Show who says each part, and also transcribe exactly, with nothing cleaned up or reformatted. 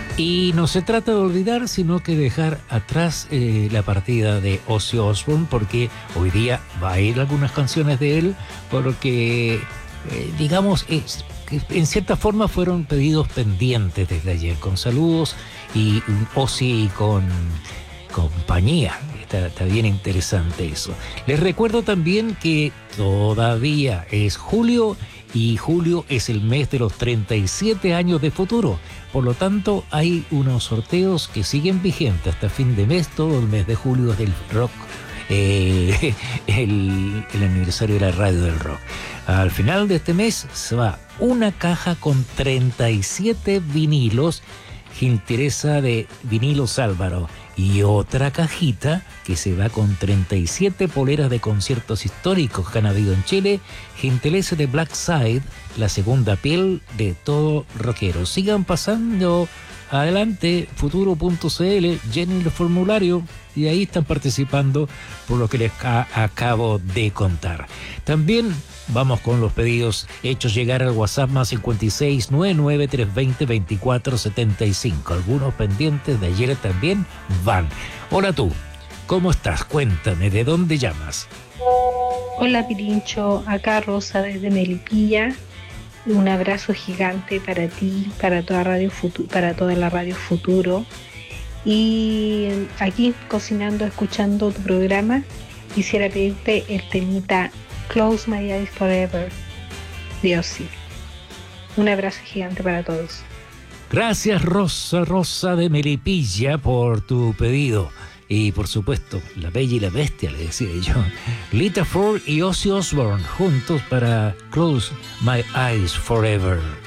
Speaker 1: Y no se trata de olvidar, sino que dejar atrás eh, la partida de Ozzy Osbourne, porque hoy día va a ir algunas canciones de él, porque, eh, digamos, es, que en cierta forma fueron pedidos pendientes desde ayer, con saludos y un Ozzy con compañía. Está, está bien interesante eso. Les recuerdo también que todavía es julio, y julio es el mes de los treinta y siete años de Futuro. Por lo tanto, hay unos sorteos que siguen vigentes hasta fin de mes, todo el mes de julio del rock, eh, el, el aniversario de la radio del rock. Al final de este mes se va una caja con treinta y siete vinilos, gentileza de Vinilos Álvaro, y otra cajita que se va con treinta y siete poleras de conciertos históricos que han habido en Chile, gentileza de Black Side, la segunda piel de todo rockero. Sigan pasando adelante, futuro punto c l, llenen el formulario y ahí están participando por lo que les a- acabo de contar. También vamos con los pedidos hechos llegar al WhatsApp más cincuenta y seis, noventa y nueve, trescientos veinte, veinticuatro setenta y cinco. Algunos pendientes de ayer también van. Hola tú, ¿cómo estás? Cuéntame, ¿de dónde llamas?
Speaker 2: Hola Pirincho, acá Rosa desde Melipilla. Un abrazo gigante para ti, para toda Radio Futuro, para toda la Radio Futuro. Y aquí cocinando, escuchando tu programa, quisiera pedirte el temita Close My Eyes Forever de Ozzy. Un abrazo gigante para todos.
Speaker 1: Gracias Rosa, Rosa de Melipilla, por tu pedido. Y por supuesto, La Bella y la Bestia, le decía yo. Lita Ford y Ozzy Osbourne juntos para Close My Eyes Forever.